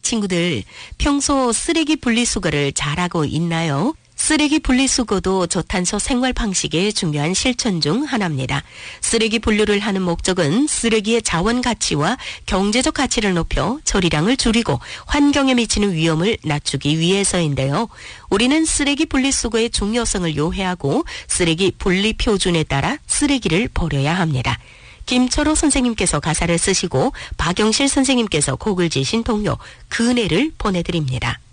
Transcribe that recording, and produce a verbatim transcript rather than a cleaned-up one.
친구들, 평소 쓰레기 분리수거를 잘하고 있나요? 쓰레기 분리수거도 저탄소 생활 방식의 중요한 실천 중 하나입니다. 쓰레기 분류를 하는 목적은 쓰레기의 자원 가치와 경제적 가치를 높여 처리량을 줄이고 환경에 미치는 위험을 낮추기 위해서인데요. 우리는 쓰레기 분리수거의 중요성을 요해하고 쓰레기 분리 표준에 따라 쓰레기를 버려야 합니다. 김철호 선생님께서 가사를 쓰시고 박영실 선생님께서 곡을 지신 동요 그네를 보내드립니다.